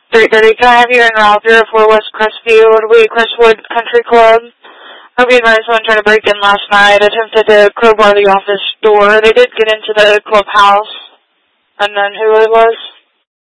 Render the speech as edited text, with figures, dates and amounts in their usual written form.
3:30. Can I have you in Route 04 West Crestwood Country Club? Hope you advised someone tried to break in last night, attempted to crowbar the office door. They did get into the clubhouse. And then who it was?